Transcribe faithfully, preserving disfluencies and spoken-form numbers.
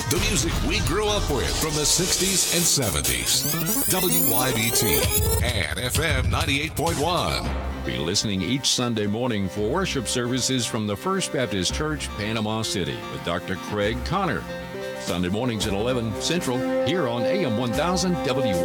The music we grew up with from the sixties and seventies. W Y B T and F M ninety-eight point one. Be listening each Sunday morning for worship services from the First Baptist Church, Panama City, with Doctor Craig Connor. Sunday mornings at eleven Central, here on A M one thousand W